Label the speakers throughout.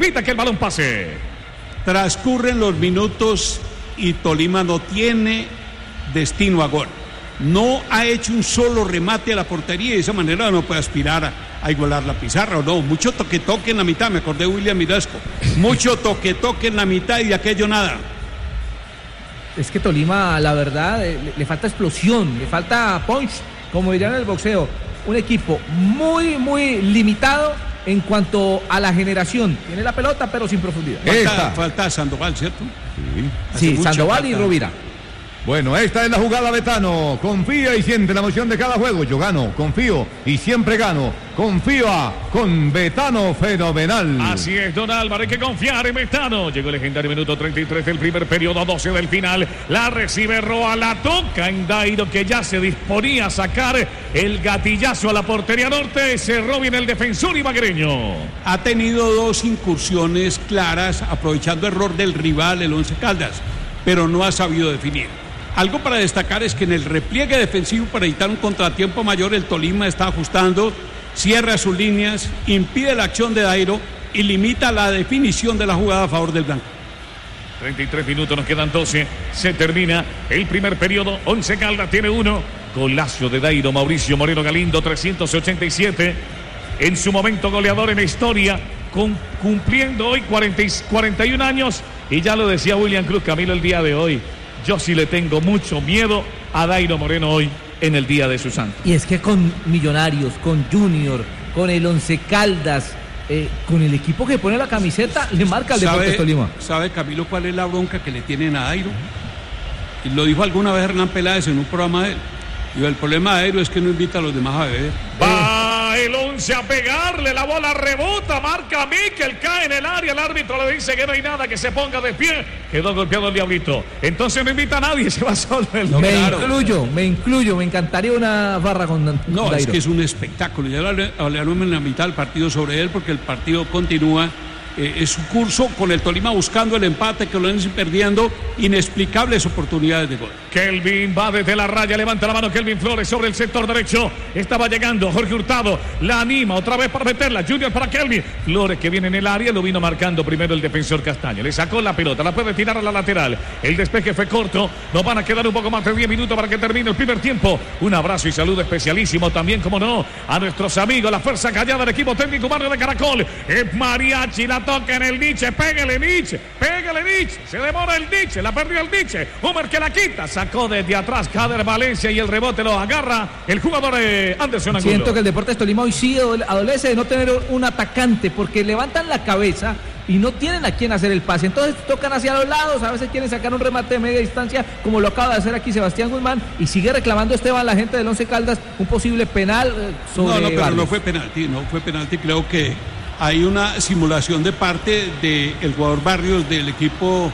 Speaker 1: evita que el balón pase.
Speaker 2: Transcurren los minutos y Tolima no tiene destino a gol. No ha hecho un solo remate a la portería y de esa manera no puede aspirar a igualar la pizarra o no. Mucho toque-toque en la mitad, me acordé de William Mirasco. Mucho toque-toque en la mitad y de aquello nada.
Speaker 3: Es que Tolima, la verdad, le falta explosión, le falta punch, como dirían en el boxeo. Un equipo muy, muy limitado en cuanto a la generación. Tiene la pelota, pero sin profundidad.
Speaker 2: Falta Sandoval, ¿cierto?
Speaker 3: Sí, Sandoval y Rovira.
Speaker 4: Bueno, esta es la jugada, Betano. Confía y siente la emoción de cada juego. Yo gano, confío y siempre gano. Confía con Betano Fenomenal.
Speaker 1: Así es, don Álvaro, hay que confiar en Betano. Llegó el legendario minuto 33 del primer periodo, 12 del final. La recibe Roa, la toca en Dairo, que ya se disponía a sacar el gatillazo a la portería norte. Cerró bien el defensor ibaguereño.
Speaker 2: Ha tenido dos incursiones claras, aprovechando error del rival, el Once Caldas, pero no ha sabido definir. Algo para destacar es que en el repliegue defensivo para evitar un contratiempo mayor, el Tolima está ajustando, cierra sus líneas, impide la acción de Dairo y limita la definición de la jugada a favor del blanco.
Speaker 1: 33 minutos, nos quedan 12, se termina el primer periodo. Once Caldas tiene uno, golazo de Dairo, Mauricio Moreno Galindo, 387, en su momento goleador en la historia, cumpliendo hoy 41 años, y ya lo decía William Cruz Camilo el día de hoy. Yo sí le tengo mucho miedo a Dairo Moreno hoy en el día de su santo.
Speaker 3: Y es que con Millonarios, con Junior, con el Once Caldas, con el equipo que pone la camiseta, le marca el Deportes Tolima.
Speaker 2: ¿Sabe, Camilo, cuál es la bronca que le tienen a Dairo? Y lo dijo alguna vez Hernán Peláez en un programa de él. Y el problema de Dairo es que no invita a los demás a beber.
Speaker 1: Va el Once a pegarle, la bola rebota, marca Miquel, cae en el área, el árbitro le dice que no hay nada, que se ponga de pie, quedó golpeado el Diablito. Entonces no invita a nadie, se va solo.
Speaker 3: Me incluyo, me encantaría una barra con
Speaker 2: No,
Speaker 3: Dairo.
Speaker 2: es que es un espectáculo. Ya hablaremos en la mitad del partido sobre él, porque el partido continúa su curso con el Tolima buscando el empate, que lo ven perdiendo, inexplicables oportunidades de gol.
Speaker 1: Kelvin va desde la raya, levanta la mano Kelvin Flores sobre el sector derecho, estaba llegando Jorge Hurtado, la anima otra vez para meterla, Junior para Kelvin Flores, que viene en el área, lo vino marcando primero el defensor Castaño, le sacó la pelota, la puede tirar a la lateral, el despeje fue corto, nos van a quedar un poco más de 10 minutos para que termine el primer tiempo. Un abrazo y saludo especialísimo también, como no, a nuestros amigos, la fuerza callada del equipo técnico humano de Caracol. Es Mariachi, la toca en el Nietzsche, pégale Nietzsche, se demora el Nietzsche, la perdió el Nietzsche, Homer que la quita, sacó desde atrás Kader Valencia y el rebote lo agarra el jugador Anderson Angulo.
Speaker 3: Siento que el Deportes Tolima hoy sí adolece de no tener un atacante, porque levantan la cabeza y no tienen a quién hacer el pase, entonces tocan hacia los lados, a veces quieren sacar un remate de media distancia, como lo acaba de hacer aquí Sebastián Guzmán, y sigue reclamando Esteban, la gente del Once Caldas, un posible penal sobre
Speaker 2: pero
Speaker 3: Barrios.
Speaker 2: no fue penalti, creo que hay una simulación de parte del jugador Barrios del equipo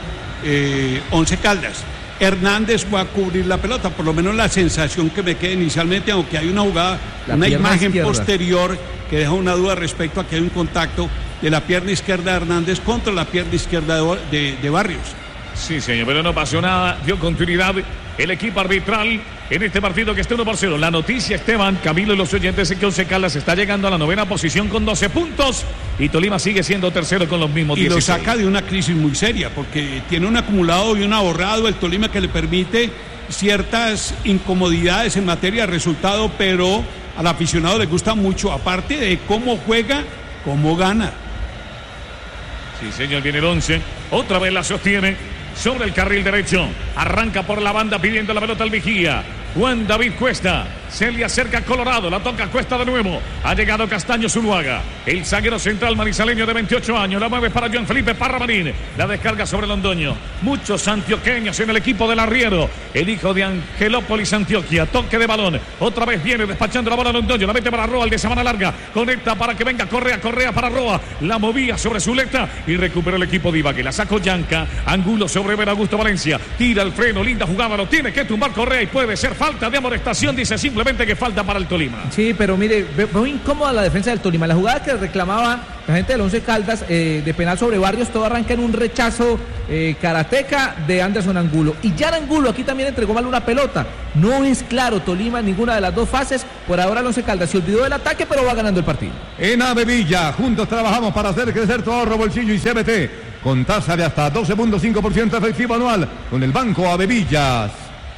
Speaker 2: Once Caldas. Hernández va a cubrir la pelota, por lo menos la sensación que me queda inicialmente, aunque hay una jugada, una imagen posterior que deja una duda respecto a que hay un contacto de la pierna izquierda de Hernández contra la pierna izquierda de Barrios.
Speaker 1: Sí, señor, pero no pasó nada, dio continuidad el equipo arbitral en este partido que está 1-0. La noticia, Esteban, Camilo y los oyentes, es que Once Caldas está llegando a la 9ª posición con 12 puntos y Tolima sigue siendo tercero con los mismos 16.
Speaker 2: Y lo saca de una crisis muy seria, porque tiene un acumulado y un ahorrado el Tolima que le permite ciertas incomodidades en materia de resultado, pero al aficionado le gusta mucho, aparte de cómo juega, cómo gana.
Speaker 1: Sí, señor, viene el Once, otra vez la sostiene sobre el carril derecho, arranca por la banda pidiendo la pelota al vigía, Juan David Cuesta, se le acerca Colorado, la toca Cuesta de nuevo, ha llegado Castaño Zuluaga, el zaguero central manizaleño de 28 años, la mueve para Joan Felipe Parra Marín, la descarga sobre Londoño, muchos antioqueños en el equipo del Arriero, el hijo de Angelópolis, Antioquia, toque de balón, otra vez viene despachando la bola Londoño, la mete para Roa, el de Sabana Larga, conecta para que venga Correa para Roa, la movía sobre Zuleta y recupera el equipo de Ibagué, la sacó Yanca, Angulo sobre Ver Augusto Valencia, tira el freno, linda jugada, lo tiene que tumbar Correa y puede ser falta de amonestación, dice 5 simplemente que falta para el Tolima.
Speaker 3: Sí, pero mire, muy incómoda la defensa del Tolima. La jugada que reclamaba la gente del Once Caldas de penal sobre Barrios, todo arranca en un rechazo karateca de Anderson Angulo. Y Jan Angulo aquí también entregó mal una pelota. No es claro Tolima en ninguna de las dos fases. Por ahora el Once Caldas se olvidó del ataque, pero va ganando el partido.
Speaker 4: En Avevilla, juntos trabajamos para hacer crecer tu ahorro, bolsillo y CBT. Con tasa de hasta 12.5% efectivo anual con el Banco Avevillas.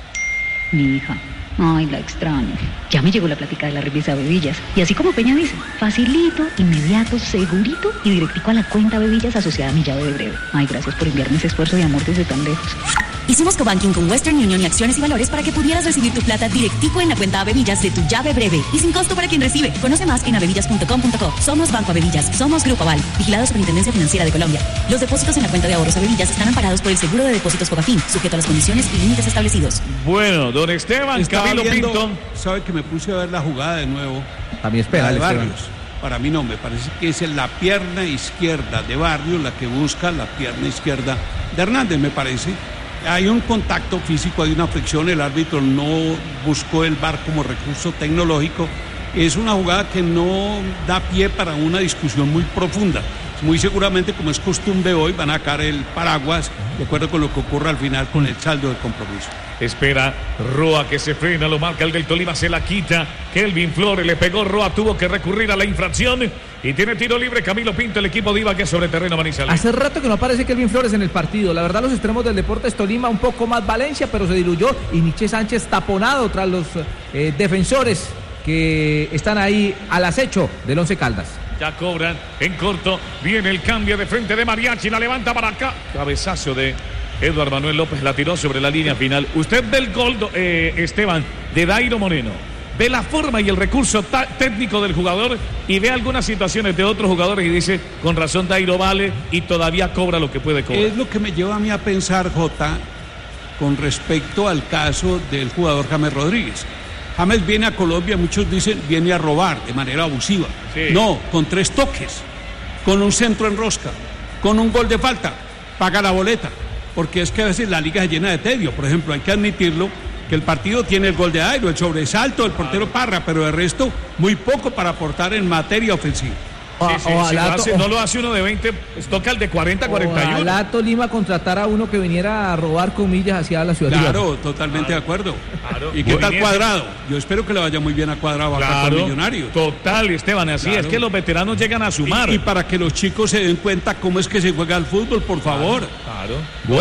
Speaker 5: Mi hija, ay, la extraño. Ya me llegó la plática de la represa Avevillas. Y así como Peña dice, facilito, inmediato, segurito y directico a la cuenta Avevillas asociada a mi llave de breve. Ay, gracias por enviarme ese esfuerzo de amor desde tan lejos.
Speaker 6: Hicimos cobanking con Western Union y Acciones y Valores para que pudieras recibir tu plata directico en la cuenta Avevillas de tu llave breve y sin costo para quien recibe. Conoce más en avevillas.com.co. Somos Banco Avevillas, somos Grupo Aval, vigilado Superintendencia Financiera de Colombia. Los depósitos en la cuenta de ahorros Avevillas están amparados por el Seguro de Depósitos Cofafin, sujeto a las condiciones y límites establecidos.
Speaker 1: Bueno, don Esteban, Camilo Pinto.
Speaker 2: Sabe que me puse a ver la jugada de nuevo.
Speaker 3: También espera
Speaker 2: de Barrios. Para mí no, me parece que es la pierna izquierda de Barrios la que busca la pierna izquierda de Hernández, me parece. Hay un contacto físico, hay una fricción, el árbitro no buscó el VAR como recurso tecnológico. Es una jugada que no da pie para una discusión muy profunda. Muy seguramente, como es costumbre hoy, van a caer el paraguas de acuerdo con lo que ocurra al final con el saldo del compromiso.
Speaker 1: Espera Roa que se frena, lo marca el del Tolima, se la quita. Kelvin Flores le pegó, Roa tuvo que recurrir a la infracción y tiene tiro libre Camilo Pinto, el equipo de Ibagué sobre terreno Manizales.
Speaker 3: Hace rato que no aparece Kelvin Flores en el partido. La verdad, los extremos del Deportes Tolima un poco más Valencia, pero se diluyó y Nietzsche Sánchez taponado tras los defensores que están ahí al acecho del Once Caldas.
Speaker 1: Ya cobran en corto, viene el cambio de frente de Mariachi, la levanta para acá. Cabezazo de Eduardo Manuel López, la tiró sobre la línea final. Usted ve el gol, Esteban, de Dairo Moreno. Ve la forma y el recurso técnico del jugador y ve algunas situaciones de otros jugadores y dice, con razón Dairo vale y todavía cobra lo que puede cobrar.
Speaker 2: Es lo que me lleva a mí a pensar, Jota, con respecto al caso del jugador James Rodríguez. James viene a Colombia, muchos dicen, viene a robar de manera abusiva. Sí. No, con 3 toques, con un centro en rosca, con un gol de falta, paga la boleta. Porque es que a veces la liga se llena de tedio. Por ejemplo, hay que admitirlo, que el partido tiene el gol de Dairo, el sobresalto del portero Parra, pero de resto, muy poco para aportar en materia ofensiva.
Speaker 1: Sí, no lo hace uno de 20, toca el de 40, 41.
Speaker 3: Ojalá Tolima contratara a uno que viniera a robar comillas hacia la ciudad.
Speaker 2: Claro, totalmente de acuerdo. Claro. ¿Y qué tal Cuadrado? Yo espero que le vaya muy bien a Cuadrado acá con Millonarios.
Speaker 1: Total, Esteban, así es que los veteranos llegan a sumar.
Speaker 2: Y para que los chicos se den cuenta cómo es que se juega el fútbol, por favor.
Speaker 1: Claro.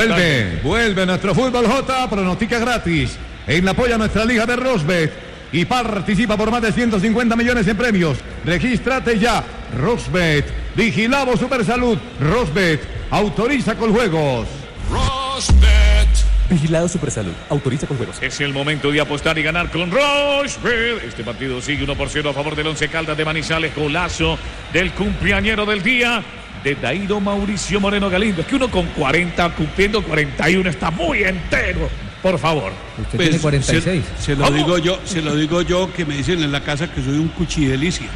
Speaker 4: Vuelve nuestro fútbol J, pronostica gratis. En la apoya nuestra liga de Rosbet. Y participa por más de 150 millones en premios. Regístrate ya. Rosbet, Vigilado Supersalud. Rosbet, autoriza con juegos.
Speaker 7: Rosbet. Vigilado Supersalud, autoriza con juegos.
Speaker 1: Es el momento de apostar y ganar con Rosbet. Este partido sigue 1-0 a favor del Once Caldas de Manizales. Golazo del cumpleañero del día, de Dairo Mauricio Moreno Galindo. Es que uno con 40, cumpliendo 41, está muy entero. Por favor.
Speaker 3: Usted tiene 46.
Speaker 2: Se lo digo yo, que me dicen en la casa que soy un cuchidelicia.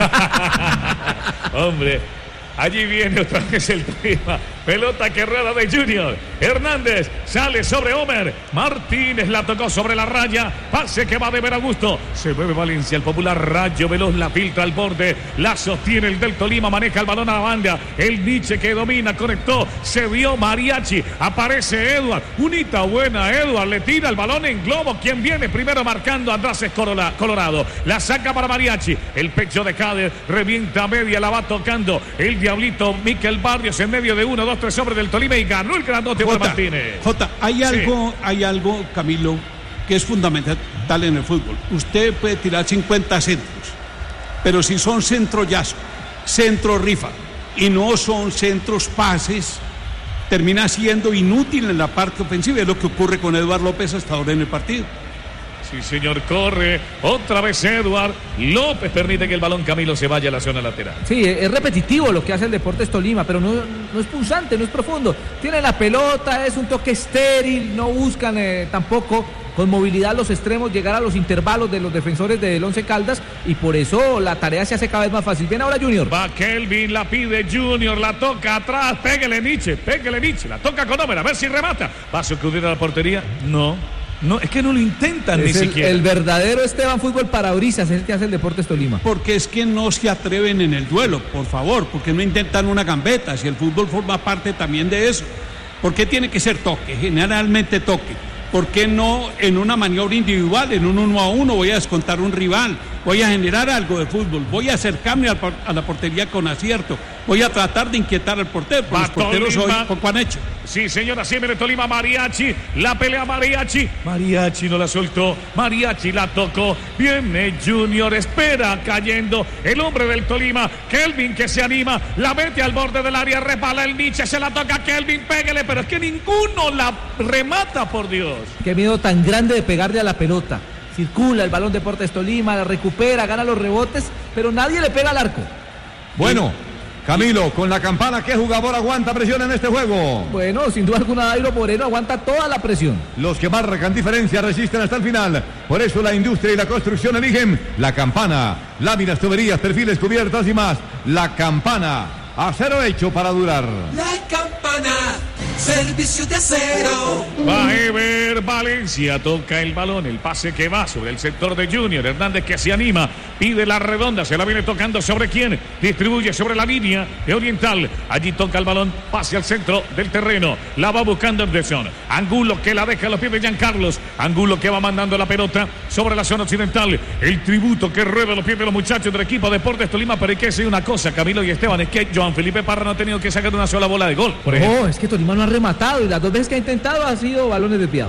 Speaker 1: Hombre, allí viene otra vez el tema. Pelota que rueda de Junior. Hernández sale sobre Homer. Martínez la tocó sobre la raya. Pase que va de ver a gusto. Se mueve Valencia, el popular Rayo veloz, la filtra al borde. La sostiene el del Tolima, maneja el balón a la banda. El Nietzsche que domina, conectó. Se vio Mariachi. Aparece Edward. Unita buena, Edward. Le tira el balón en globo. ¿Quién viene? Primero marcando Andrases Colorado. La saca para Mariachi. El pecho de Cáder. Revienta a media. La va tocando el diablito Miquel Barrios en medio de 1, 2, 3 sobre del Tolima y ganó el grandote por Martínez.
Speaker 2: Hay algo, Camilo, que es fundamental en el fútbol. Usted puede tirar 50 centros, pero si son centrollazo, centro rifa y no son centros pases, termina siendo inútil en la parte ofensiva. Es lo que ocurre con Eduardo López hasta ahora en el partido.
Speaker 1: Sí, señor, corre. Otra vez Eduard López permite que el balón, Camilo, se vaya a la zona lateral.
Speaker 3: Sí, es repetitivo lo que hace el Deportes Tolima, pero no es punzante, no es profundo. Tiene la pelota, es un toque estéril, no buscan tampoco con movilidad los extremos llegar a los intervalos de los defensores del Once Caldas y por eso la tarea se hace cada vez más fácil. Viene ahora Junior.
Speaker 1: Va Kelvin, la pide Junior, la toca atrás, pégale Nietzsche, la toca con Homer, a ver si remata. ¿Va a sacudir a la portería? No. No, es que no lo intentan
Speaker 3: Es
Speaker 1: ni siquiera.
Speaker 3: el verdadero Esteban Fútbol Parabrisas es el que hace el Deportes Tolima.
Speaker 2: Porque es que no se atreven en el duelo, por favor, porque no intentan una gambeta, si el fútbol forma parte también de eso. ¿Por qué tiene que ser toque? Generalmente toque. ¿Por qué no en una maniobra individual, en un 1-1 voy a descontar un rival? Voy a generar algo de fútbol, voy a acercarme a la portería con acierto, voy a tratar de inquietar al portero, porque los porteros hoy poco han hecho.
Speaker 1: Sí, señora, siempre Tolima, Mariachi, la pelea Mariachi no la soltó, Mariachi la tocó, viene Junior, espera cayendo, el hombre del Tolima, Kelvin que se anima, la mete al borde del área, repala el Nietzsche, se la toca Kelvin, pégale, pero es que ninguno la remata, por Dios.
Speaker 3: Qué miedo tan grande de pegarle a la pelota. Circula el balón Deportes Tolima, la recupera, gana los rebotes, pero nadie le pega al arco.
Speaker 4: Bueno, Camilo, con la campana, ¿qué jugador aguanta presión en este juego?
Speaker 3: Bueno, sin duda alguna Dairo Moreno aguanta toda la presión.
Speaker 4: Los que marcan diferencia resisten hasta el final. Por eso la industria y la construcción eligen la campana. Láminas, tuberías, perfiles, cubiertas y más. La campana. Acero hecho para durar.
Speaker 8: La campana. Servicio de acero.
Speaker 1: Va Ever Valencia, toca el balón, el pase que va sobre el sector de Junior. Hernández que se anima, pide la redonda, se la viene tocando sobre quién, distribuye sobre la línea de Oriental. Allí toca el balón, pase al centro del terreno, la va buscando Anderson. Angulo que la deja a los pies de Giancarlos. Angulo que va mandando la pelota sobre la zona occidental. El tributo que rueda a los pies de los muchachos del equipo Deportes Tolima. Pero hay que decir una cosa, Camilo y Esteban, es que Joan Felipe Parra no ha tenido que sacar una sola bola de gol, por ejemplo.
Speaker 3: No, es que Tolima no ha rematado y las dos veces que ha intentado han sido balones desviados.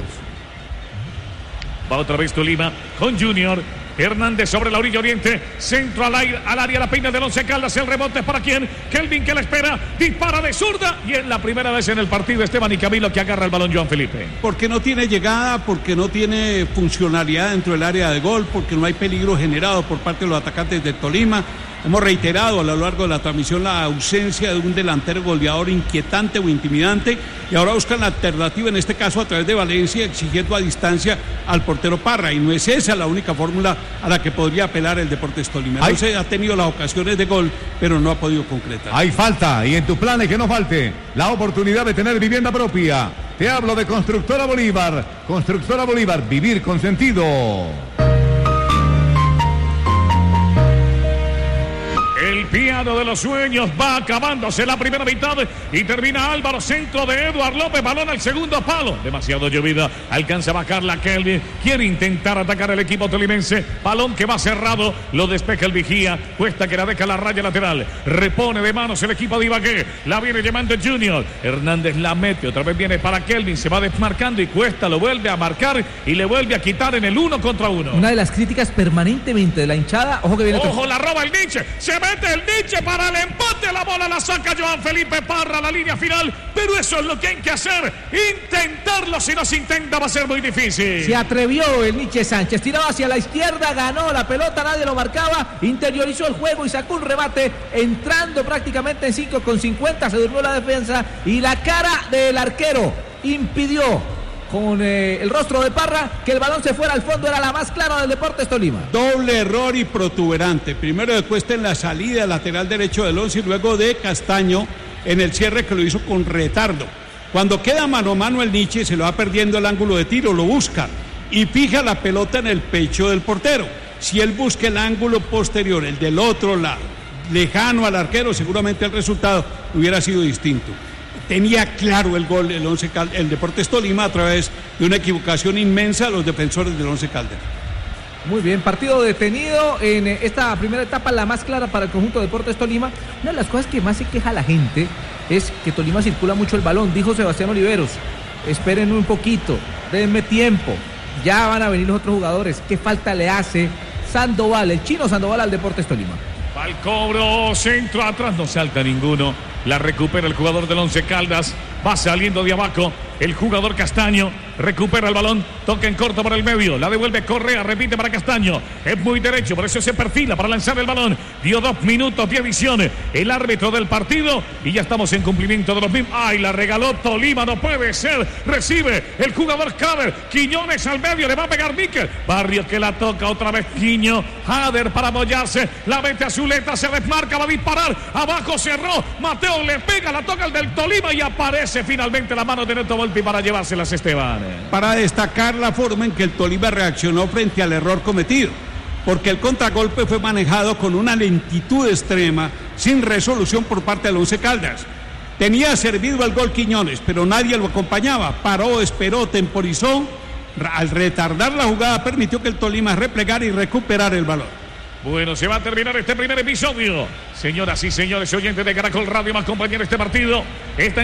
Speaker 1: Va otra vez Tolima con Junior. Hernández sobre la orilla oriente, centro al área, la peina del Once Caldas, el rebote es para quién, Kelvin que la espera, dispara de zurda y es la primera vez en el partido Esteban y Camilo que agarra el balón Joan Felipe.
Speaker 2: Porque no tiene llegada, porque no tiene funcionalidad dentro del área de gol, porque no hay peligro generado por parte de los atacantes de Tolima. Hemos reiterado a lo largo de la transmisión la ausencia de un delantero goleador inquietante o intimidante y ahora buscan la alternativa, en este caso a través de Valencia, exigiendo a distancia al portero Parra, y no es esa la única fórmula a la que podría apelar el Deportes Tolima. Entonces ha tenido las ocasiones de gol, pero no ha podido concretar.
Speaker 4: Hay falta, y en tus planes que no falte la oportunidad de tener vivienda propia. Te hablo de Constructora Bolívar. Constructora Bolívar, vivir con sentido.
Speaker 1: El piano de los sueños va acabándose la primera mitad y termina Álvaro, centro de Eduard López, balón al segundo palo, demasiado llovida, alcanza a bajarla Kelvin, quiere intentar atacar el equipo tolimense, balón que va cerrado, lo despeja el vigía, Cuesta que la deja a la raya lateral, repone de manos el equipo de Ibagué, la viene llamando Junior, Hernández la mete, otra vez viene para Kelvin, se va desmarcando y Cuesta lo vuelve a marcar y le vuelve a quitar en el 1 contra 1.
Speaker 3: Una de las críticas permanentemente de la hinchada, ojo que viene...
Speaker 1: Ojo, la roba el Nietzsche, se mete el Nietzsche para el empate, la bola la saca Joan Felipe Parra a la línea final, pero eso es lo que hay que hacer, intentarlo, si no se intenta va a ser muy difícil.
Speaker 3: Se atrevió el Nietzsche Sánchez, tiraba hacia la izquierda, ganó la pelota, nadie lo marcaba, interiorizó el juego y sacó un rebate, entrando prácticamente en 5,50, se durmió la defensa y la cara del arquero impidió con el rostro de Parra que el balón se fuera al fondo, era la más clara del Deportes Tolima.
Speaker 2: Doble error y protuberante, primero de Cuesta en la salida lateral derecho del Once y luego de Castaño en el cierre que lo hizo con retardo. Cuando queda mano a mano el Nietzsche se lo va perdiendo el ángulo de tiro, lo busca y fija la pelota en el pecho del portero. Si él busca el ángulo posterior, el del otro lado, lejano al arquero, seguramente el resultado hubiera sido distinto. Tenía claro el gol el Deportes Tolima a través de una equivocación inmensa de los defensores del Once Caldas.
Speaker 3: Muy bien, partido detenido en esta primera etapa, la más clara para el conjunto de Deportes Tolima. Una de las cosas que más se queja la gente es que Tolima circula mucho el balón, dijo Sebastián Oliveros. Esperen un poquito, denme tiempo, ya van a venir los otros jugadores. ¿Qué falta le hace Sandoval, el chino Sandoval al Deportes Tolima?
Speaker 1: Al cobro, centro atrás, no salta ninguno. La recupera el jugador del Once Caldas. Va saliendo de abajo el jugador Castaño. Recupera el balón, toca en corto por el medio. La devuelve Correa, repite para Castaño. Es muy derecho, por eso se perfila para lanzar el balón. Dio 2 minutos de adición el árbitro del partido. Y ya estamos en cumplimiento de los mismos. ¡Ay, la regaló Tolima! No puede ser. Recibe el jugador Jader. Quiñones al medio, le va a pegar Níquel. Barrios que la toca otra vez Quiño. Jader para apoyarse. La mete a Zuleta, se desmarca, va a disparar. Abajo cerró. Mateo le pega, la toca el del Tolima y aparece finalmente la mano de Neto Bolívar. contragolpe para llevárselas, Esteban.
Speaker 2: Para destacar la forma en que el Tolima reaccionó frente al error cometido, porque el contragolpe fue manejado con una lentitud extrema, sin resolución por parte del Once Caldas. Tenía servido el gol Quiñones, pero nadie lo acompañaba. Paró, esperó, temporizó. Al retardar la jugada permitió que el Tolima replegara y recuperara el balón.
Speaker 1: Bueno, se va a terminar este primer episodio. Señoras y señores oyentes de Caracol Radio, más compañeros, este partido está en